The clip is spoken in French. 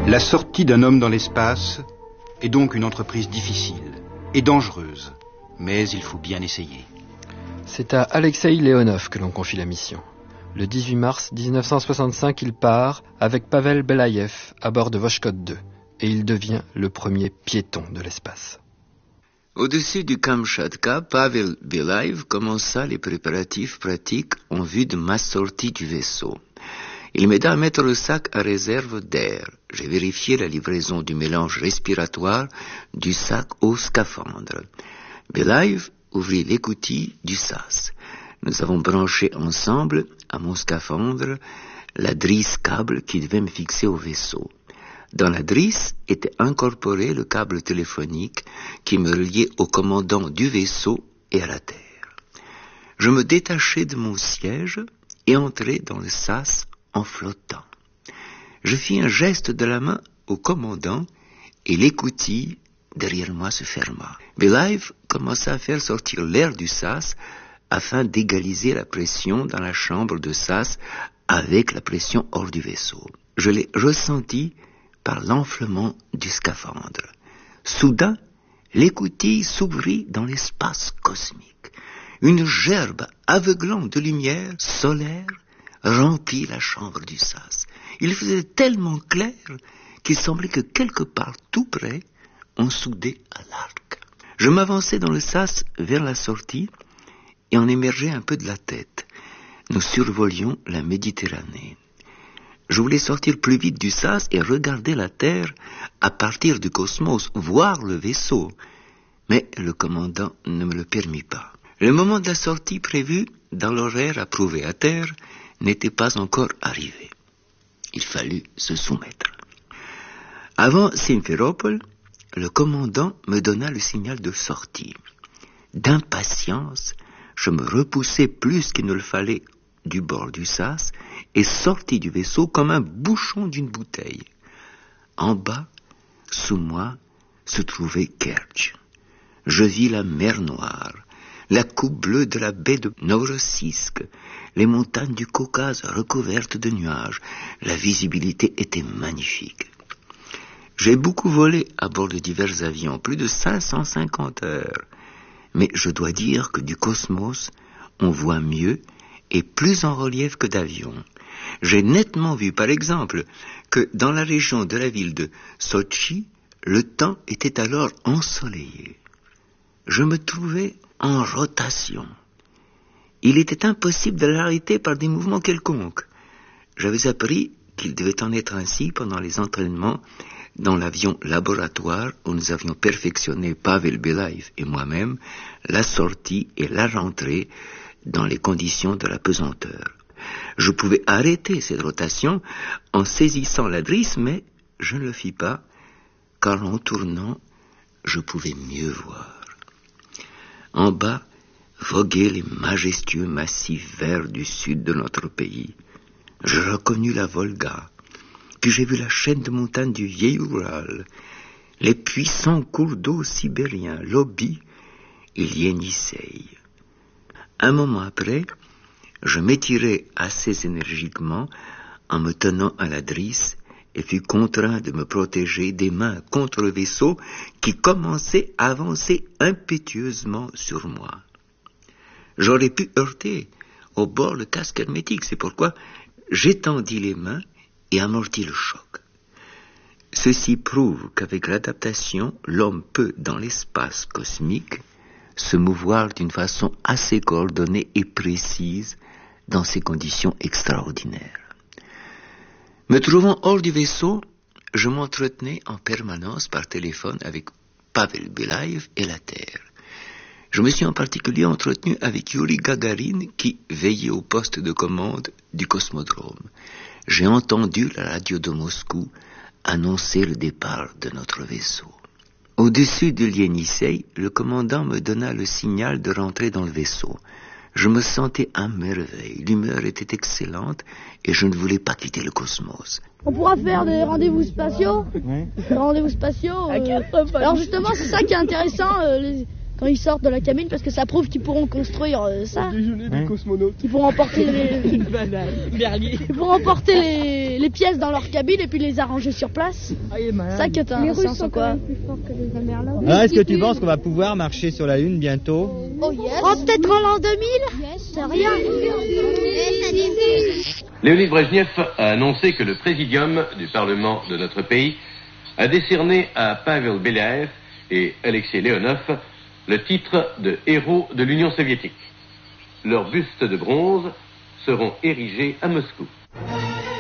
La sortie d'un homme dans l'espace est donc une entreprise difficile et dangereuse, mais il faut bien essayer. C'est à Alexeï Leonov que l'on confie la mission. Le 18 mars 1965, il part avec Pavel Belaïev à bord de Voskhod 2 et il devient le premier piéton de l'espace. Au-dessus du Kamchatka, Pavel Belaïev commença les préparatifs pratiques en vue de ma sortie du vaisseau. Il m'aida à mettre le sac à réserve d'air. J'ai vérifié la livraison du mélange respiratoire du sac au scaphandre. Belaïev ouvrit l'écoutille du sas. Nous avons branché ensemble à mon scaphandre la drisse câble qui devait me fixer au vaisseau. Dans la drisse était incorporé le câble téléphonique qui me reliait au commandant du vaisseau et à la Terre. Je me détachai de mon siège et entrai dans le sas en flottant. Je fis un geste de la main au commandant et l'écoutille derrière moi se ferma. Belaïev commença à faire sortir l'air du sas afin d'égaliser la pression dans la chambre de sas avec la pression hors du vaisseau. Je l'ai ressenti par l'enflement du scaphandre. Soudain, l'écoutille s'ouvrit dans l'espace cosmique. Une gerbe aveuglante de lumière solaire remplit la chambre du sas. Il faisait tellement clair qu'il semblait que quelque part tout près, on soudait à l'arc. Je m'avançai dans le sas vers la sortie et en émergeai un peu de la tête. Nous survolions la Méditerranée. Je voulais sortir plus vite du sas et regarder la Terre à partir du cosmos, voir le vaisseau. Mais le commandant ne me le permit pas. Le moment de la sortie prévu dans l'horaire approuvé à Terre n'était pas encore arrivé. Il fallut se soumettre. Avant Simferopol, le commandant me donna le signal de sortie. D'impatience, je me repoussai plus qu'il ne le fallait du bord du sas et sortis du vaisseau comme un bouchon d'une bouteille. En bas, sous moi, se trouvait Kertch. Je vis la mer Noire, la coupe bleue de la baie de Novorossiysk, les montagnes du Caucase recouvertes de nuages. La visibilité était magnifique. J'ai beaucoup volé à bord de divers avions, plus de 550 heures. Mais je dois dire que du cosmos, on voit mieux et plus en relief que d'avion. J'ai nettement vu, par exemple, que dans la région de la ville de Sotchi, le temps était alors ensoleillé. Je me trouvais en rotation. Il était impossible de l'arrêter par des mouvements quelconques. J'avais appris qu'il devait en être ainsi pendant les entraînements dans l'avion laboratoire où nous avions perfectionné Pavel Belaïev et moi-même la sortie et la rentrée dans les conditions de la pesanteur. Je pouvais arrêter cette rotation en saisissant la drisse, mais je ne le fis pas, car en tournant, je pouvais mieux voir. En bas, voguaient les majestueux massifs verts du sud de notre pays. Je reconnus la Volga, puis j'ai vu la chaîne de montagnes du vieil Oural, les puissants cours d'eau sibériens, l'Obi et l'Ienisseï. Un moment après, je m'étirai assez énergiquement en me tenant à la drisse et fus contraint de me protéger des mains contre le vaisseau qui commençait à avancer impétueusement sur moi. J'aurais pu heurter au bord le casque hermétique, c'est pourquoi j'étendis les mains et amortis le choc. Ceci prouve qu'avec l'adaptation, l'homme peut, dans l'espace cosmique, se mouvoir d'une façon assez coordonnée et précise dans ces conditions extraordinaires. Me trouvant hors du vaisseau, je m'entretenais en permanence par téléphone avec Pavel Belaïev et la Terre. Je me suis en particulier entretenu avec Yuri Gagarin qui veillait au poste de commande du cosmodrome. J'ai entendu la radio de Moscou annoncer le départ de notre vaisseau. Au-dessus de l'Ienisseï, le commandant me donna le signal de rentrer dans le vaisseau. Je me sentais à merveille, l'humeur était excellente et je ne voulais pas quitter le cosmos. On pourra faire des rendez-vous spatiaux. Ouais. Des rendez-vous spatiaux. Alors justement, c'est ça qui est intéressant. quand ils sortent de la cabine, parce que ça prouve qu'ils pourront construire ça. Déjeuner des cosmonautes. Ils pourront emporter Une banane. Berlier. ils pourront emporter les pièces dans leur cabine et puis les arranger sur place. Ah, il est malin. Ça que t'as un sens en quoi. Alors, est-ce que tu penses qu'on va pouvoir marcher sur la Lune bientôt? Oh yes. Oh, peut-être en l'an 2000. C'est rien. Léonid Brejnev a annoncé que le présidium du Parlement de notre pays a décerné à Pavel Belaïev et Alexei Leonov le titre de héros de l'Union soviétique. Leurs bustes de bronze seront érigés à Moscou.